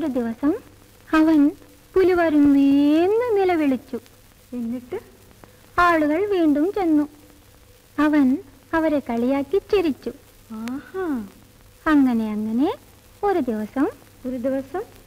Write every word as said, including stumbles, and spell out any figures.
ഒരു ദിവസം അവൻ പുലി വരുന്നേന്ന് നിലവിളിച്ചു. എന്നിട്ട് ആളുകൾ വീണ്ടും ചെന്നു. അവൻ അവരെ കളിയാക്കി ചിരിച്ചു. ആഹാ. അങ്ങനെ അങ്ങനെ ഒരു ദിവസം ഒരു ദിവസം